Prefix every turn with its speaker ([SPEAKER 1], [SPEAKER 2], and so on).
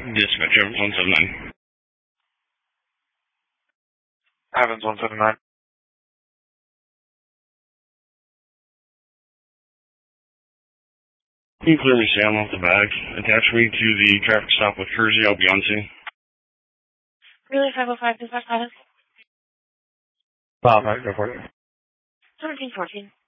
[SPEAKER 1] Dispatch, Evans 179.
[SPEAKER 2] Evans 179.
[SPEAKER 1] You can clearly see I'm off the back. Attach me to the traffic stop with Kersey. I'll be on scene.
[SPEAKER 3] Really 505, dispatch status?
[SPEAKER 2] Go for it.
[SPEAKER 3] 1714.